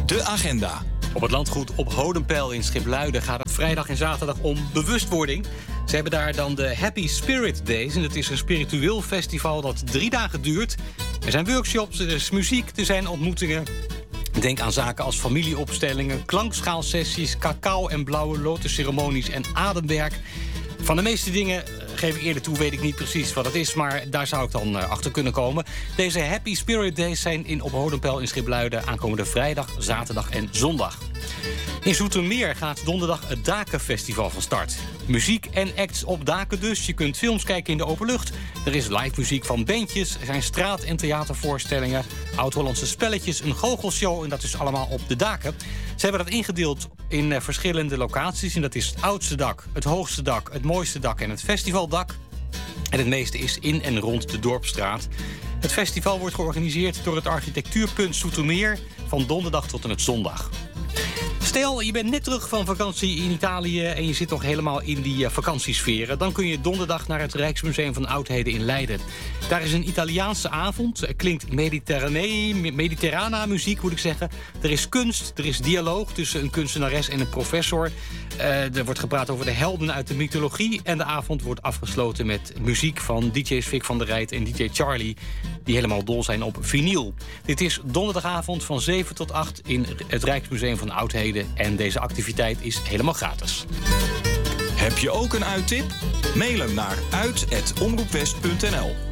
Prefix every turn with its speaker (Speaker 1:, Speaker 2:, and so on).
Speaker 1: De agenda.
Speaker 2: Op het landgoed op Hodenpijl in Schipluiden gaat het vrijdag en zaterdag om bewustwording. Ze hebben daar dan de Happy Spirit Days. En dat is een spiritueel festival dat 3 dagen duurt. Er zijn workshops, er is muziek, er zijn ontmoetingen. Denk aan zaken als familieopstellingen, klankschaalsessies, cacao- en blauwe lotusceremonies en ademwerk. Van de meeste dingen, geef ik eerlijk toe, weet ik niet precies wat het is, maar daar zou ik dan achter kunnen komen. Deze Happy Spirit Days zijn op Hodenpijl in Schipluiden aankomende vrijdag, zaterdag en zondag. In Zoetermeer gaat donderdag het Dakenfestival van start. Muziek en acts op daken dus. Je kunt films kijken in de open lucht. Er is live muziek van bandjes. Er zijn straat- en theatervoorstellingen. Oud-Hollandse spelletjes, een goochelshow. En dat is allemaal op de daken. Ze hebben dat ingedeeld in verschillende locaties. En dat is het oudste dak, het hoogste dak, het mooiste dak en het festivaldak. En het meeste is in en rond de Dorpsstraat. Het festival wordt georganiseerd door het Architectuurpunt Zoetermeer van donderdag tot en met zondag. Stel, je bent net terug van vakantie in Italië en je zit nog helemaal in die vakantiesferen. Dan kun je donderdag naar het Rijksmuseum van Oudheden in Leiden. Daar is een Italiaanse avond. Er klinkt mediterrana muziek, moet ik zeggen. Er is kunst, er is dialoog tussen een kunstenares en een professor. Er wordt gepraat over de helden uit de mythologie. En de avond wordt afgesloten met muziek van DJ's Vic van der Rijt en DJ Charlie, die helemaal dol zijn op vinyl. Dit is donderdagavond van 7 tot 8 in het Rijksmuseum van Oudheden. En deze activiteit is helemaal gratis.
Speaker 1: Heb je ook een uittip? Mail hem naar uit@omroepwest.nl.